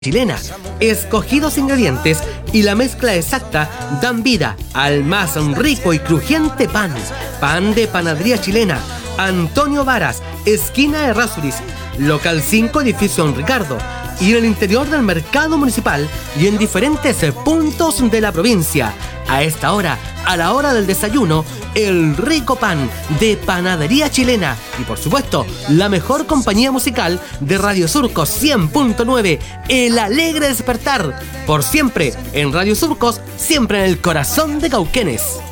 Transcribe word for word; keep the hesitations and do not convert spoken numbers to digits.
chilena. Escogidos ingredientes y la mezcla exacta dan vida al más rico y crujiente pan. Pan de Panadería Chilena. Antonio Varas, esquina de Errázuriz, local cinco, edificio Don Ricardo, y en el interior del mercado municipal y en diferentes puntos de la provincia. A esta hora, a la hora del desayuno, el rico pan de Panadería Chilena y, por supuesto, la mejor compañía musical de Radio Surcos cien punto nueve, El Alegre Despertar. Por siempre en Radio Surcos, siempre en el corazón de Cauquenes.